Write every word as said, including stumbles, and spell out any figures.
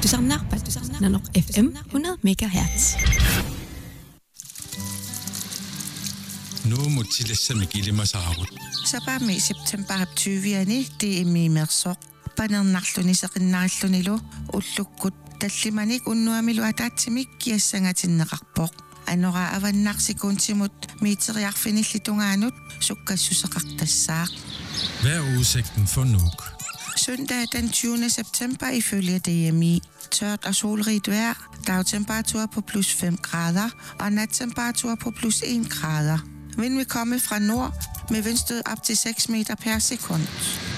Du samler på Nanok F M hundrede megahertz. Nu må tillæse mig gilde mig saarut. Sabami september tyviani det er mimerso. Panernarluni saqinnaarlunilu ullukkut tallimanik unnuamilu ataatsimik kiassangatinneqarpoq. Anora avannarsikuntimut miiteriarfinillitungaanut sukkassuseqartassaaq. Hvad er udsigten for Nuuk? Søndag den tyvende september ifølge D M I. Tørt og solrigt vejr. Dagtemperatur på plus fem grader og nattemperatur på plus en grader. Vind vil komme fra nord med vindstød op til seks meter per sekund.